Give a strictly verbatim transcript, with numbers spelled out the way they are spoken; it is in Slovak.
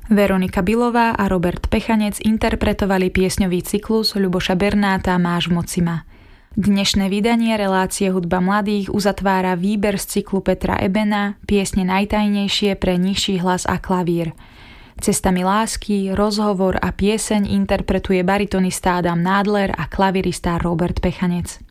Veronika Bilová a Robert Pechanec interpretovali piesňový cyklus Ľuboša Bernáta Máš v moci ma. Dnešné vydanie relácie Hudba mladých uzatvára výber z cyklu Petra Ebena Piesne najtajnejšie pre nižší hlas a klavír. Cestami lásky, rozhovor a pieseň interpretuje baritonista Adam Nádler a klavirista Robert Pechanec.